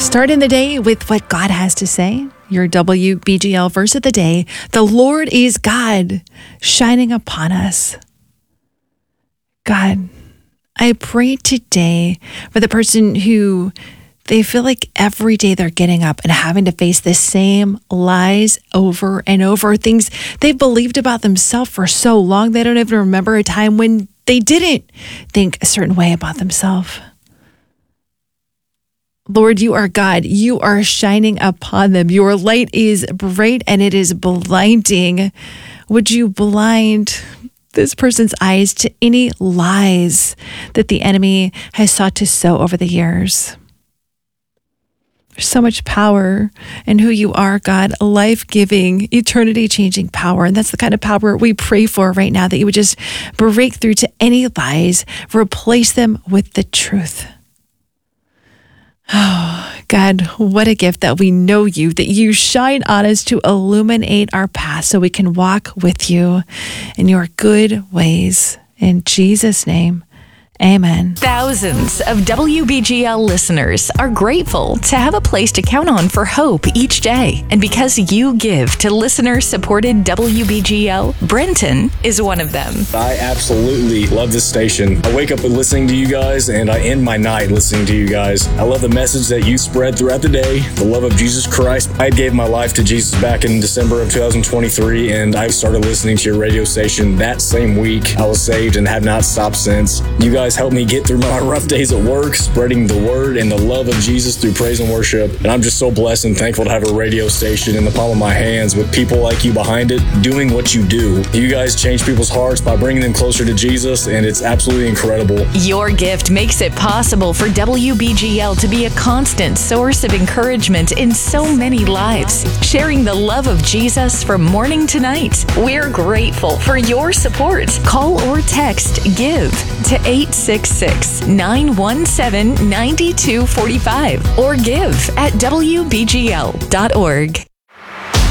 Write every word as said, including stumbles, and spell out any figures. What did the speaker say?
Starting the day with what God has to say. Your W B G L verse of the day. The Lord is God, shining upon us. God, I pray today for the person who they feel like every day they're getting up and having to face the same lies over and over, things they've believed about themselves for so long, they don't even remember a time when they didn't think a certain way about themselves. Lord, you are God. You are shining upon them. Your light is bright and it is blinding. Would you blind this person's eyes to any lies that the enemy has sought to sow over the years? There's so much power in who you are, God, life-giving, eternity-changing power. And that's the kind of power we pray for right now, that you would just break through to any lies, replace them with the truth. Oh, God, what a gift that we know you, that you shine on us to illuminate our path so we can walk with you in your good ways. In Jesus' name, amen. Thousands of W B G L listeners are grateful to have a place to count on for hope each day. And because you give to listener-supported W B G L, Brenton is one of them. I absolutely love this station. I wake up with listening to you guys, and I end my night listening to you guys. I love the message that you spread throughout the day, the love of Jesus Christ. I gave my life to Jesus back in December of two thousand twenty-three, and I started listening to your radio station that same week. I was saved and have not stopped since. You guys helped me get through my rough days at work, spreading the word and the love of Jesus through praise and worship. And I'm just so blessed and thankful to have a radio station in the palm of my hands with people like you behind it, doing what you do. You guys change people's hearts by bringing them closer to Jesus, and it's absolutely incredible. Your gift makes it possible for W B G L to be a constant source of encouragement in so many lives, sharing the love of Jesus from morning to night. We're grateful for your support. Call or text GIVE to eight six six, nine one seven, nine two four five or give at W B G L dot org.